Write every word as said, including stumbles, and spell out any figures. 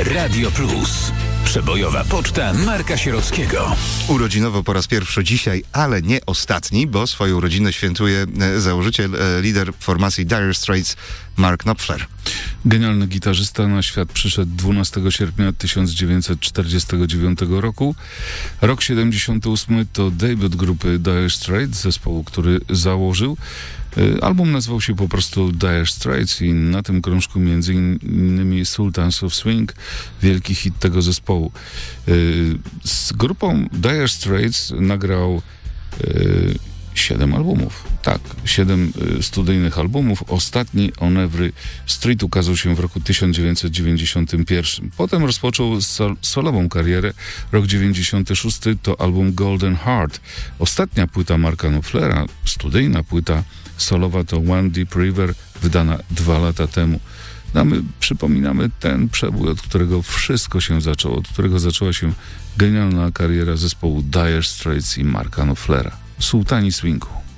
Radio Plus. Przebojowa poczta Marka Sierockiego. Urodzinowo po raz pierwszy dzisiaj, ale nie ostatni, bo swoją urodzinę świętuje założyciel, lider formacji Dire Straits, Mark Knopfler. Genialny gitarzysta na świat przyszedł dwunastego sierpnia tysiąc dziewięćset czterdziestego dziewiątego roku. Rok siedemdziesiąty ósmy to debiut grupy Dire Straits, zespołu, który założył. Album nazywał się po prostu Dire Straits i na tym krążku między innymi Sultans of Swing, wielki hit tego zespołu. Z grupą Dire Straits nagrał siedem albumów. Tak, siedem studyjnych albumów. Ostatni, On Every Street, ukazał się w roku tysiąc dziewięćset dziewięćdziesiątym pierwszym. Potem rozpoczął sol- solową karierę. Rok dziewięćdziesiąty szósty to album Golden Heart. Ostatnia płyta Marka Knopflera, studyjna płyta solowa, to One Deep River, wydana dwa lata temu. No my przypominamy ten przebój, od którego wszystko się zaczęło, od którego zaczęła się genialna kariera zespołu Dire Straits i Marka Knopflera. Sultani Swingu.